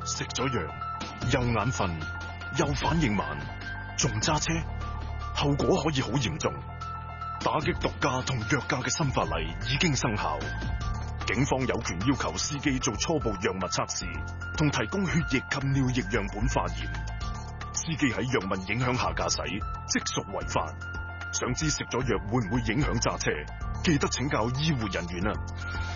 食咗藥又眼瞓又反應慢，仲揸車，後果可以好嚴重。打擊毒駕同藥駕嘅新法例已經生效，警方有權要求司機做初步藥物測試，同提供血液及尿液樣本化驗。司機喺藥物影響下駕駛，即屬違法。想知食咗藥會唔會影響揸車？記得請教醫護人員啊！